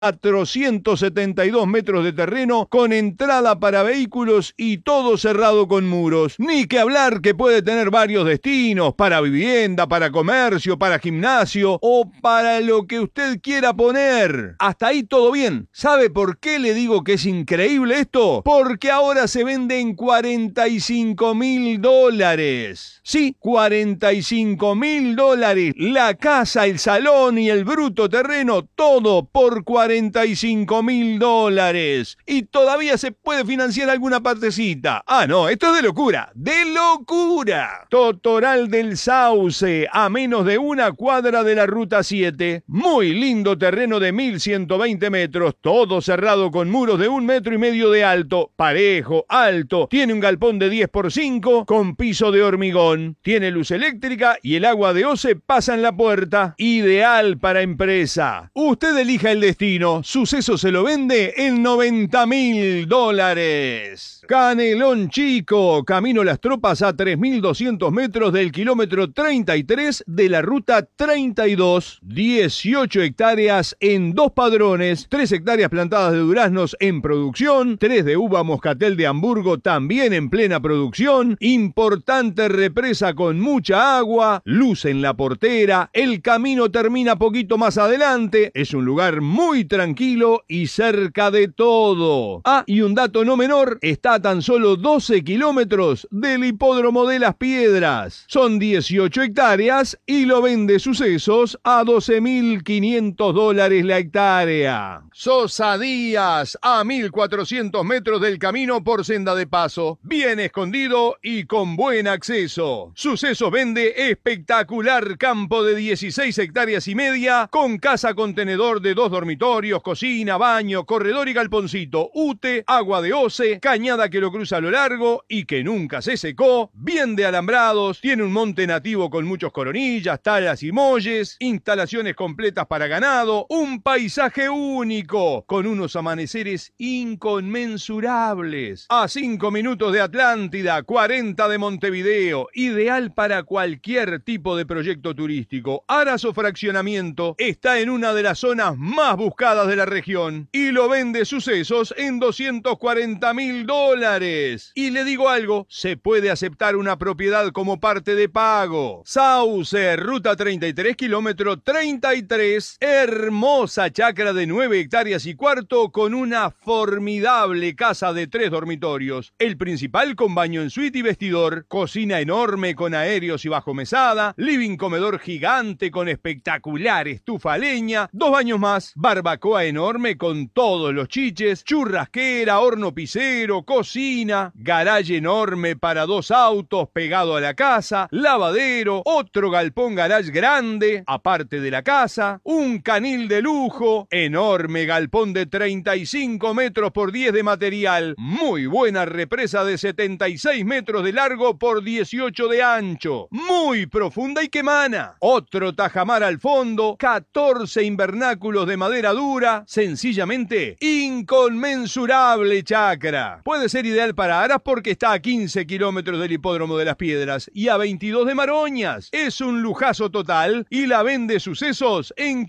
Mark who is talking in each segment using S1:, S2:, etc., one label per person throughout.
S1: 472 metros de terreno con entrada para vehículos y todo cerrado con muros. Ni que hablar que puede tener varios destinos, para vivienda, para comercio, para gimnasio o para lo que usted quiera poner. Hasta ahí todo bien. ¿Sabe por qué le digo que es increíble esto? Porque ahora se vende en $45.000. Sí, $45.000. La casa, el salón y el bruto terreno, todo por $45.000. Y todavía se puede financiar alguna partecita. Ah, no, esto es de locura. ¡De locura! Totoral del Sauce, a menos de una cuadra de la Ruta 7. Muy lindo terreno de 1.120 metros, todo cerrado con muros de 1,5 metros de alto, parejo, alto. Tiene un galpón de 10x5 con piso de hormigón. Tiene luz eléctrica y el agua de OCE pasa en la puerta. Ideal para empresa. Usted elija el destino. Suceso se lo vende en $90.000. Canelón Chico, camino Las Tropas a 3.200 metros del kilómetro 33 de la Ruta 32. 18 hectáreas en 2 padrones, 3 hectáreas plantadas de duraznos en producción, 3 de uva moscatel de Hamburgo también en plena producción, importante represa con mucha agua, luz en la portera, el camino termina poquito más adelante, es un lugar muy tranquilo y cerca de todo. Ah, y un dato no menor, está a tan solo 12 kilómetros del hipódromo de Las Piedras. Son 18 hectáreas y lo vende Sucesos a $12.500 la hectárea. Sosa Díaz, a 1.400 metros del camino por senda de paso, bien escondido y con buen acceso. Sucesos vende espectacular campo de 16 hectáreas y media, con casa contenedor de 2 dormitorios, cocina, baño, corredor y galponcito, UTE, agua de OCE, cañada que lo cruza a lo largo y que nunca se secó, bien de alambrados, tiene un monte nativo con muchos coronillas, talas y molles, instalaciones completas para ganado, un paisaje único, con unos amaneceres inconmensurables. A 5 minutos de Atlántida, 40 de Montevideo, ideal para cualquier tipo de proyecto turístico. Aras o fraccionamiento, está en una de las zonas más buscadas de la región y lo vende Sucesos en $240.000. Y le digo algo, se puede aceptar una propiedad como parte de pago. Sauce, Ruta 33, kilómetro 33, hermosa chacra de 9 hectáreas y cuarto con una formidable casa de 3 dormitorios. El principal con baño en suite y vestidor, cocina enorme con aéreos y bajo mesada, living comedor gigante con espectacular estufa a leña, 2 baños más, barbacoa enorme con todos los chiches, churrasquera, horno pisero, cocina, garaje enorme para 2 autos pegado a la casa, lavadero, otro galpón garage grande, aparte de la casa, un canil de lujo, enorme galpón de 35 metros por 10 de material, muy buena represa de 76 metros de largo por 18 de ancho, muy profunda y que emana, otro tajamar al fondo, 14 invernáculos de madera dura, sencillamente inconmensurable chacra. Puede ser ideal para Aras porque está a 15 kilómetros del hipódromo de Las Piedras y a 22 de Maroñas. Es un lujazo total y la vende Sucesos en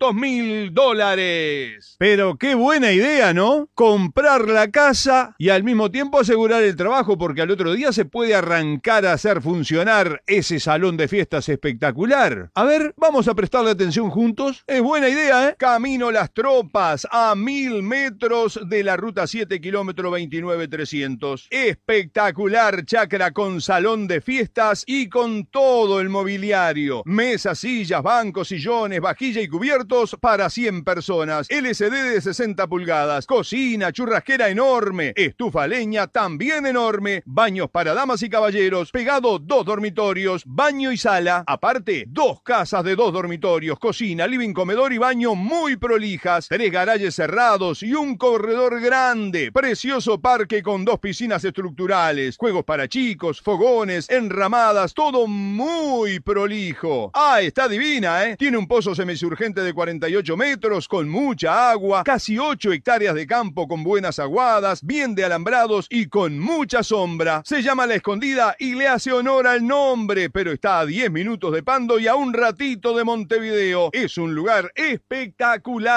S1: $500.000. Pero qué buena idea, ¿no? Comprar la casa y al mismo tiempo asegurar el trabajo, porque al otro día se puede arrancar a hacer funcionar ese salón de fiestas espectacular. A ver, vamos a prestarle atención juntos. Es buena idea, ¿eh? Camino Las Tropas, a 1.000 metros de la Ruta 7, kilómetro 29.300. Espectacular chacra con salón de fiestas y con todo el mobiliario. Mesas, sillas, bancos, sillones, vajilla y cubiertos para 100 personas. LCD de 60 pulgadas. Cocina, churrasquera enorme. Estufa a leña también enorme. Baños para damas y caballeros. Pegado 2 dormitorios, baño y sala. Aparte, 2 casas de 2 dormitorios, cocina, living, comedor y baño muy prolijas. 3 garajes cerrados y un corredor grande. Precioso parque con 2 piscinas estructurales. Juegos para chicos, fogones, enramadas, todo muy prolijo. Ah, está divina, ¿eh? Tiene un pozo semisurgente de 48 metros con mucha agua, casi 8 hectáreas de campo con buenas aguadas, bien de alambrados y con mucha sombra. Se llama La Escondida y le hace honor al nombre, pero está a 10 minutos de Pando y a un ratito de Montevideo. Es un lugar espectacular.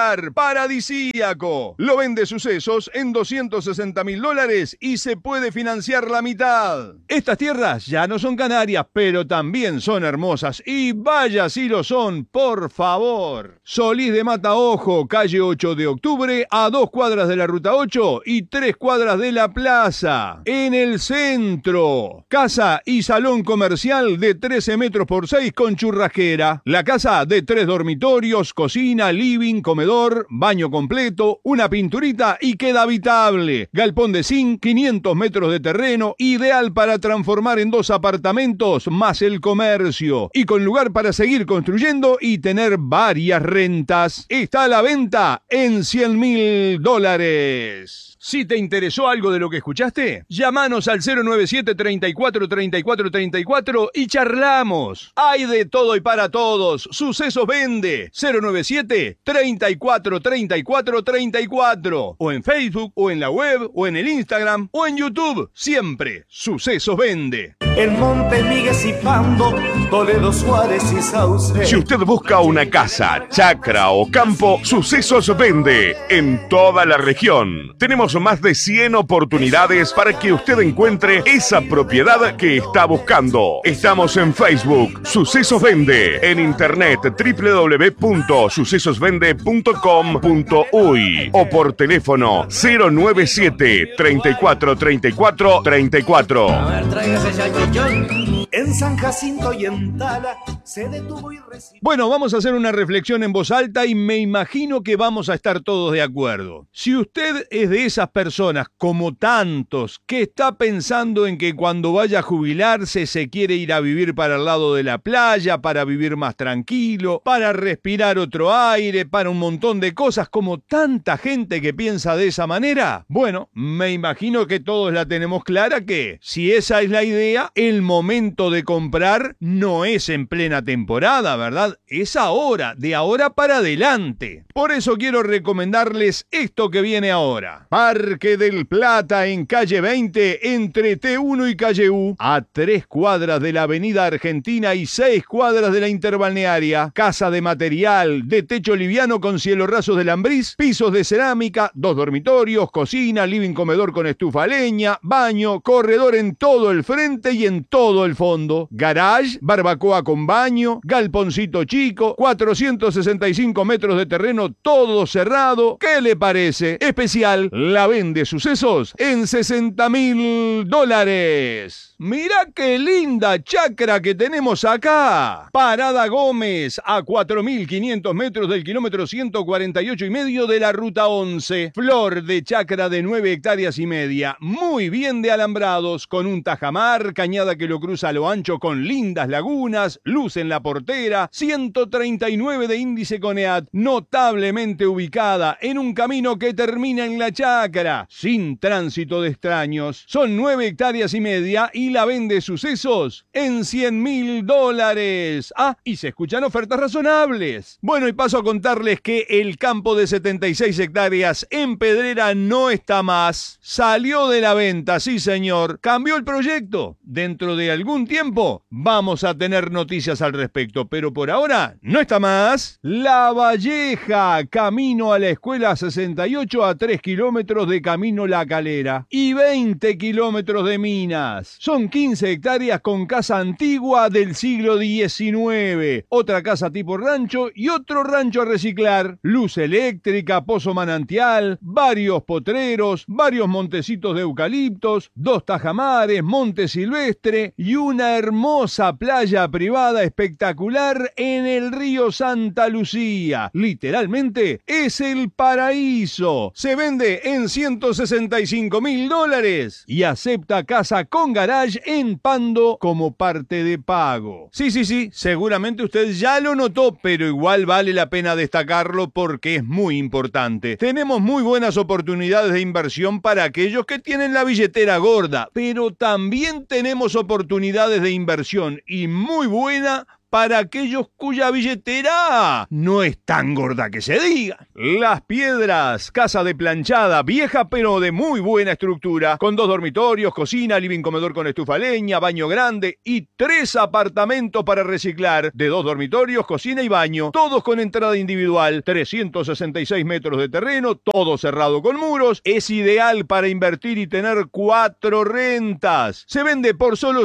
S1: lugar paradisíaco. Lo vende Sucesos en $260.000 y se puede financiar la mitad. Estas tierras ya no son Canarias, pero también son hermosas. Y vaya si lo son, por favor. Solís de Mataojo, calle 8 de octubre, a 2 cuadras de la ruta 8 y 3 cuadras de la plaza. En el centro, casa y salón comercial de 13 metros por 6 con churrasquera. La casa de 3 dormitorios, cocina, living, comedor, baño completo, una pinturita y queda habitable. Galpón de zinc, 500 metros de terreno, ideal para transformar en 2 apartamentos más el comercio. Y con lugar para seguir construyendo y tener varias rentas. Está a la venta en $100.000. Si te interesó algo de lo que escuchaste, llámanos al 097 34 34 34 y charlamos. Hay de todo y para todos. Sucesos vende. 097 34 34 34. O en Facebook, o en la web, o en el Instagram, o en YouTube. Siempre Sucesos vende.
S2: En Monte Miguel y Pando, Toledo, Suárez y Sauce.
S3: Si usted busca una casa, chacra o campo, Sucesos vende en toda la región. Tenemos más de 100 oportunidades para que usted encuentre esa propiedad que está buscando. Estamos en Facebook, Sucesos Vende, en internet www.sucesosvende.com.uy o por teléfono 097 34 34 34.
S2: A ver, tráigase salchichón. En San Jacinto y en Tala se detuvo y recibió.
S1: Bueno, vamos a hacer una reflexión en voz alta y me imagino que vamos a estar todos de acuerdo. Si usted es de esas personas, como tantos, que está pensando en que cuando vaya a jubilarse se quiere ir a vivir para el lado de la playa, para vivir más tranquilo, para respirar otro aire, para un montón de cosas, como tanta gente que piensa de esa manera, bueno, me imagino que todos la tenemos clara que, si esa es la idea, el momento de comprar no es en plena temporada, ¿verdad? Es ahora, de ahora para adelante. Por eso quiero recomendarles esto que viene ahora. Parque del Plata en calle 20, entre T1 y calle U, a 3 cuadras de la avenida Argentina y 6 cuadras de la interbalnearia. Casa de material, de techo liviano con cielo raso de lambriz, pisos de cerámica, 2 dormitorios, cocina, living comedor con estufa a leña, baño, corredor en todo el frente y en todo el fondo, garage, barbacoa con baño, galponcito chico, 465 metros de terreno todo cerrado. ¿Qué le parece? Especial, la vende Sucesos en $60.000. Mira qué linda chacra que tenemos acá. Parada Gómez, a 4.500 metros del kilómetro 148,5 de la ruta 11. Flor de chacra de 9 hectáreas y media, muy bien de alambrados, con un tajamar, cañada que lo cruza a lo ancho con lindas lagunas, luz en la portera, 139 de índice con EAT, notablemente ubicada en un camino que termina en la chacra, sin tránsito de extraños. Son 9 hectáreas y media y la vende Sucesos en $100.000. Ah, y se escuchan ofertas razonables. Bueno, y paso a contarles que el campo de 76 hectáreas en Pedrera no está más. Salió de la venta, sí señor. Cambió el proyecto. Dentro de algún tiempo vamos a tener noticias al respecto, pero por ahora no está más. La Valleja, camino a la escuela 68, a 3 kilómetros de camino La Calera y 20 kilómetros de Minas. Son 15 hectáreas con casa antigua del siglo XIX, otra casa tipo rancho y otro rancho a reciclar, luz eléctrica, pozo manantial, varios potreros, varios montecitos de eucaliptos, 2 tajamares, monte silvestre y una hermosa playa privada espectacular en el río Santa Lucía. Literalmente es el paraíso. Se vende en $165.000 y acepta casa con garage en Pando como parte de pago. Sí, seguramente usted ya lo notó, pero igual vale la pena destacarlo porque es muy importante. Tenemos muy buenas oportunidades de inversión para aquellos que tienen la billetera gorda, pero también tenemos oportunidades de inversión y muy buena para aquellos cuya billetera no es tan gorda que se diga. Las Piedras, casa de planchada, vieja pero de muy buena estructura, con 2 dormitorios, cocina, living comedor con estufa a leña, baño grande y 3 apartamentos para reciclar, de 2 dormitorios, cocina y baño, todos con entrada individual, 366 metros de terreno, todo cerrado con muros, es ideal para invertir y tener 4 rentas. Se vende por solo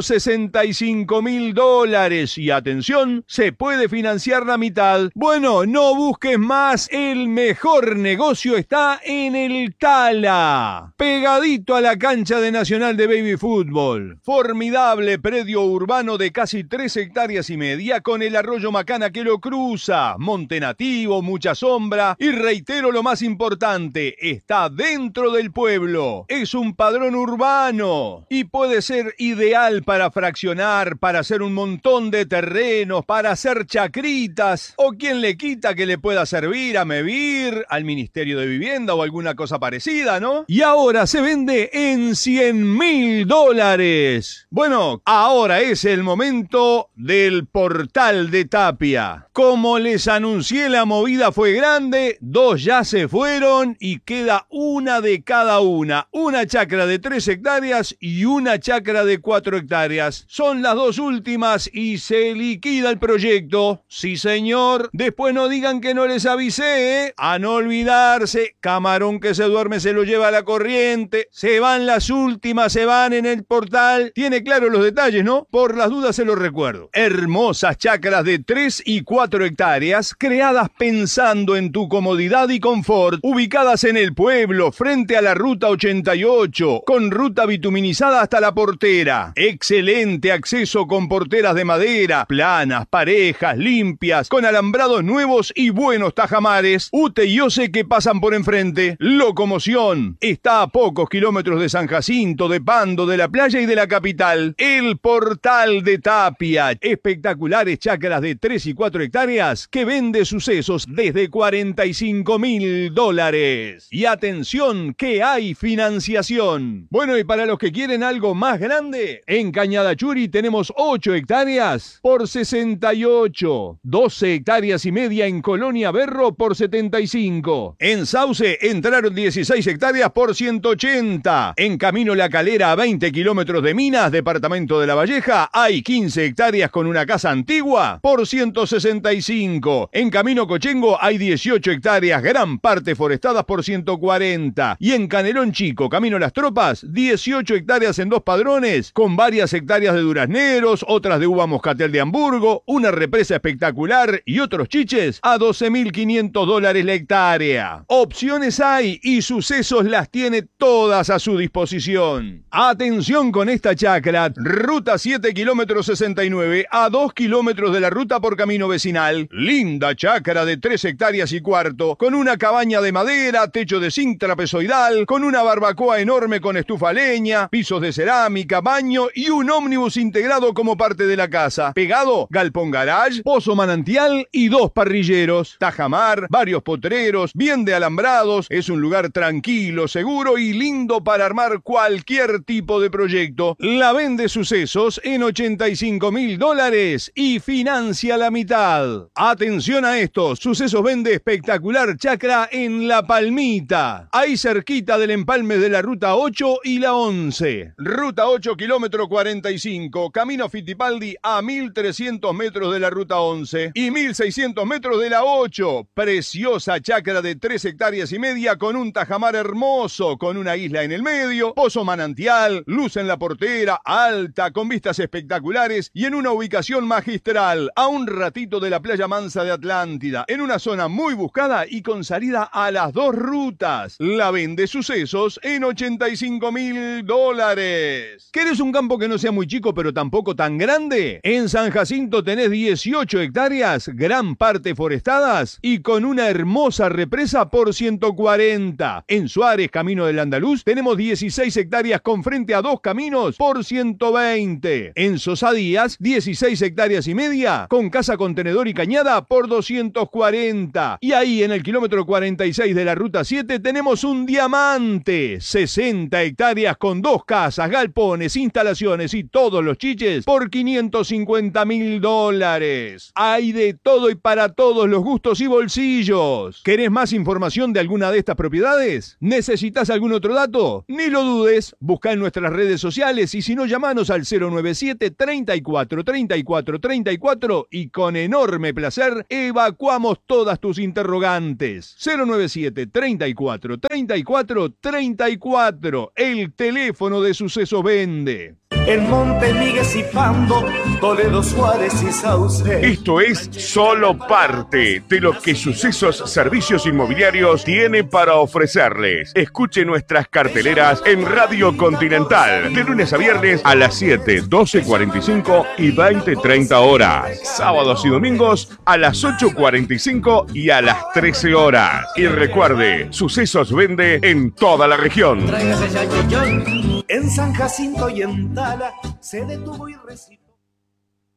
S1: $65.000 y atención, se puede financiar la mitad. Bueno, no busques más, el mejor negocio está en el Tala, pegadito a la cancha de Nacional de Baby Fútbol. Formidable predio urbano de casi 3 hectáreas y media con el arroyo Macana que lo cruza, monte nativo, mucha sombra y reitero lo más importante, está dentro del pueblo, es un padrón urbano y puede ser ideal para fraccionar, para hacer un montón de terrenos, para hacer chacritas o quien le quita que le pueda servir a Mevir, al Ministerio de Vivienda o alguna cosa parecida, ¿no? Y ahora se vende en $100.000. Bueno, ahora es el momento del Portal de Tapia. Como les anuncié, la movida fue grande, 2 ya se fueron y queda una de cada una. Una chacra de 3 hectáreas y una chacra de 4 hectáreas. Son las 2 últimas y se liquida el proyecto. Sí, señor. Después no digan que no les avisé, ¿eh? A no olvidarse, camarón que se duerme se lo lleva a la corriente. Se van las últimas, se van en el portal. Tiene claro los detalles, ¿no? Por las dudas se los recuerdo. Hermosas chacras de 3 y 4 hectáreas, creadas pensando en tu comodidad y confort, ubicadas en el pueblo, frente a la ruta 88, con ruta bituminizada hasta la portera. Excelente acceso con porteras de madera, planas, parejas, limpias, con alambrados nuevos y buenos tajamares. UTE y OCE que pasan por enfrente. Locomoción. Está a pocos kilómetros de San Jacinto, de Pando, de la playa y de la capital. El Portal de Tapia. Espectaculares chacras de 3 y 4 hectáreas que vende sucesos desde $45.000. Y atención que hay financiación. Bueno, y para los que quieren algo más grande, en Cañada Churi tenemos 8 hectáreas por 68, 12 hectáreas y media en Colonia Berro por 75. En Sauce entraron 16 hectáreas por 180. En Camino La Calera, a 20 kilómetros de Minas, departamento de La Valleja, hay 15 hectáreas con una casa antigua por 165. En Camino Cochengo hay 18 hectáreas, gran parte forestadas por 140. Y en Canelón Chico, Camino Las Tropas, 18 hectáreas en 2 padrones, con varias hectáreas de durazneros, otras de uva moscatel de Hamburgo, una represa espectacular y otros chiches a $12.500 la hectárea. Opciones hay y Sucesos las tiene todas a su disposición. Atención con esta chacra, ruta 7 kilómetros 69, a 2 kilómetros de la ruta por camino vecinal. Linda chacra de 3 hectáreas y cuarto, con una cabaña de madera, techo de zinc trapezoidal, con una barbacoa enorme con estufa a leña, pisos de cerámica, baño y un ómnibus integrado como parte de la casa. Pegado, galpón garage, pozo manantial y 2 parrilleros, tajamar, varios potreros, bien de alambrados. Es un lugar tranquilo, seguro y lindo para armar cualquier tipo de proyecto. La vende Sucesos en $85.000 y financia la mitad. Atención a esto, Sucesos vende espectacular chacra en La Palmita, ahí cerquita del empalme de la ruta 8 y la 11. Ruta 8, kilómetro 45, camino Fittipaldi a 1.300 metros de la ruta 11 y 1.600 metros de la 8. Preciosa chacra de 3 hectáreas y media con un tajamar hermoso, con una isla en el medio, pozo manantial, luz en la portera, alta, con vistas espectaculares y en una ubicación magistral, a un ratito de la playa mansa de Atlántida, en una zona muy buscada y con salida a las 2 rutas. La vende Sucesos en $85.000. ¿Querés un campo que no sea muy chico pero tampoco tan grande? En San Jacinto tenés 18 hectáreas, gran parte forestadas y con una hermosa represa por 140. En Suárez, camino del Andaluz, tenemos 16 hectáreas con frente a 2 caminos por 120. En Sosadías, 16 hectáreas y media con casa contenedor y cañada por 240. Y ahí en el kilómetro 46 de la ruta 7 tenemos un diamante, 60 hectáreas con 2 casas, galpones, instalaciones y todos los chiches por $550.000. $100.000. Hay de todo y para todos los gustos y bolsillos. ¿Querés más información de alguna de estas propiedades? ¿Necesitas algún otro dato? Ni lo dudes, busca en nuestras redes sociales y si no, llamanos al 097 34 34 34 y con enorme placer evacuamos todas tus interrogantes. 097 34 34 34, el teléfono de Sucesos Vende.
S2: En Montemigues y Pando, Toledo, Suárez y Sauce.
S3: Esto es solo parte de lo que Sucesos Servicios Inmobiliarios tiene para ofrecerles. Escuche nuestras carteleras en Radio Continental, de lunes a viernes a las 7, 12:45 y 20:30 horas. Sábados y domingos a las 8:45 y a las 13 horas. Y recuerde, Sucesos Vende en toda la región.
S2: En San Jacinto y en Tala se detuvo y recibió.